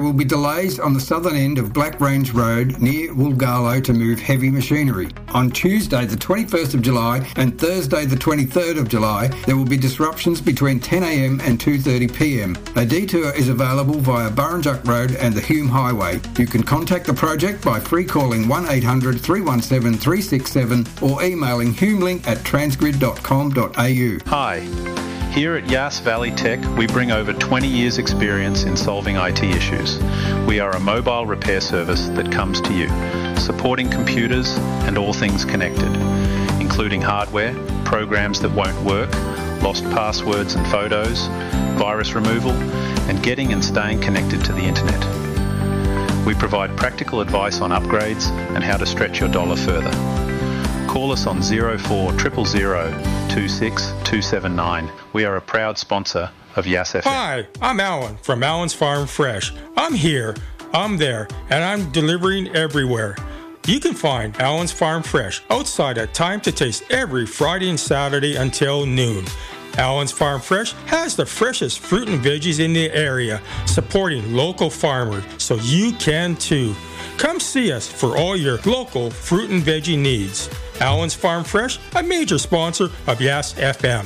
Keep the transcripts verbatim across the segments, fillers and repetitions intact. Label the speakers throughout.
Speaker 1: There will be delays on the southern end of Black Range Road near Woolgallo to move heavy machinery. On Tuesday the twenty-first of July and Thursday the twenty-third of July, there will be disruptions between ten a m and two thirty p m. A detour is available via Burrinjuck Road and the Hume Highway. You can contact the project by free calling one eight hundred three one seven three six seven or emailing humelink at transgrid dot com dot a u.
Speaker 2: Hi. Here at Yass Valley Tech, we bring over twenty years experience in solving I T issues. We are a mobile repair service that comes to you, supporting computers and all things connected, including hardware, programs that won't work, lost passwords and photos, virus removal, and getting and staying connected to the internet. We provide practical advice on upgrades and how to stretch your dollar further. Call us on zero four zero zero zero two six two seven nine. We are a proud sponsor of Yass F M.
Speaker 3: Hi, I'm Alan from Alan's Farm Fresh. I'm here, I'm there, and I'm delivering everywhere. You can find Alan's Farm Fresh outside at Time to Taste every Friday and Saturday until noon. Alan's Farm Fresh has the freshest fruit and veggies in the area, supporting local farmers, so you can too. Come see us for all your local fruit and veggie needs. Alan's Farm Fresh, a major sponsor of Yass F M.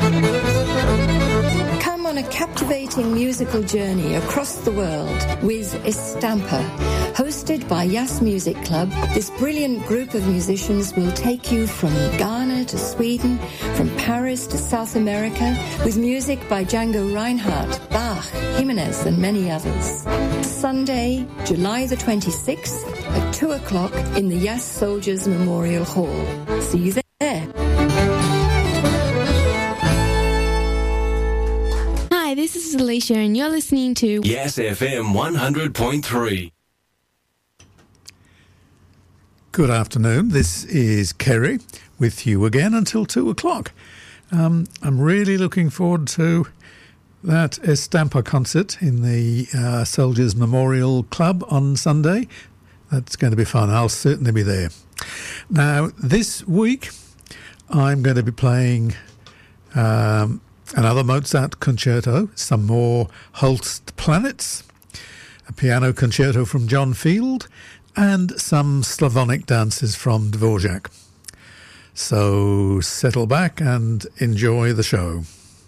Speaker 4: Come on a captivating musical journey across the world with Estampa. Hosted by Yass Music Club, this brilliant group of musicians will take you from Ghana to Sweden, from Paris to South America, with music by Django Reinhardt, Bach, Jimenez, and many others. Sunday, July the twenty-sixth, at two o'clock in the Yass Soldiers Memorial Hall. See you there.
Speaker 5: Hi, this is Alicia, and you're listening to
Speaker 6: Yass F M one hundred point three.
Speaker 7: Good afternoon. This is Kerry with you again until two o'clock. Um, I'm really looking forward to that Estampa concert in the uh, Soldiers Memorial Club on Sunday. That's going to be fun. I'll certainly be there. Now, this week, I'm going to be playing um, another Mozart concerto, some more Holst Planets, a piano concerto from John Field, and some Slavonic dances from Dvorak. So settle back and enjoy the show.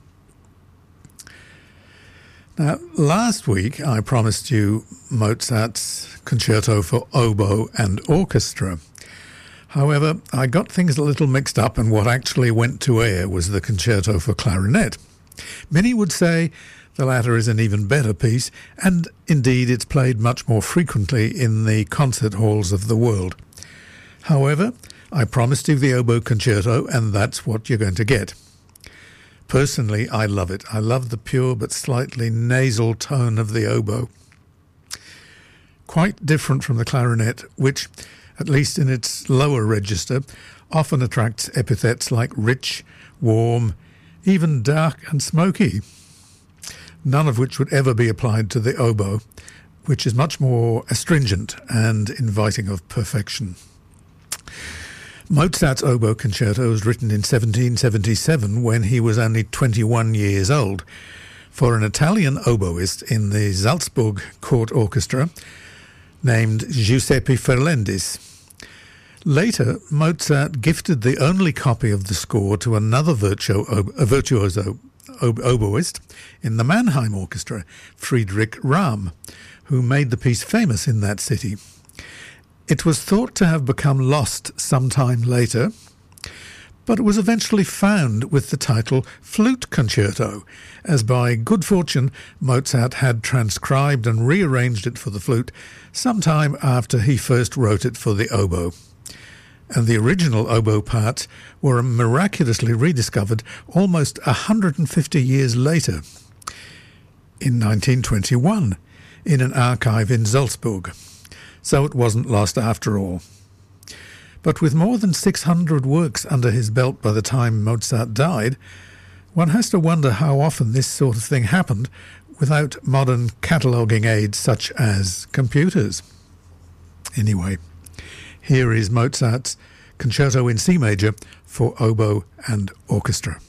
Speaker 7: Now, last week I promised you Mozart's concerto for oboe and orchestra. However, I got things a little mixed up, and what actually went to air was the concerto for clarinet. Many would say the latter is an even better piece, and indeed it's played much more frequently in the concert halls of the world. However, I promised you the oboe concerto, and that's what you're going to get. Personally, I love it. I love the pure but slightly nasal tone of the oboe. Quite different from the clarinet, which, at least in its lower register, often attracts epithets like rich, warm, even dark and smoky, none of which would ever be applied to the oboe, which is much more astringent and inviting of perfection. Mozart's oboe concerto was written in seventeen seventy-seven when he was only twenty-one years old for an Italian oboist in the Salzburg Court Orchestra named Giuseppe Ferlendis. Later, Mozart gifted the only copy of the score to another virtuo, a virtuoso oboist in the Mannheim Orchestra, Friedrich Rahm, who made the piece famous in that city. It was thought to have become lost sometime later, but it was eventually found with the title Flute Concerto, as by good fortune Mozart had transcribed and rearranged it for the flute sometime after he first wrote it for the oboe. And the original oboe parts were miraculously rediscovered almost one hundred fifty years later, in nineteen twenty-one, in an archive in Salzburg. So it wasn't lost after all. But with more than six hundred works under his belt by the time Mozart died, one has to wonder how often this sort of thing happened without modern cataloguing aids such as computers. Anyway, here is Mozart's Concerto in C major for oboe and orchestra.